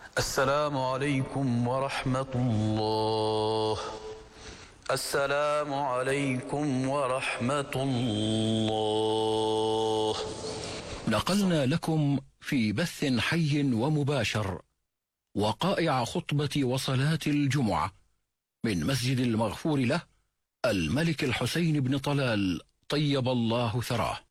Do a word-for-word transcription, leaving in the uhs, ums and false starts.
السلام عليكم ورحمة الله. السلام عليكم ورحمة الله. نقلنا لكم في بث حي ومباشر وقائع خطبة وصلاة الجمعة من مسجد المغفور له الملك الحسين بن طلال طيب الله ثراه.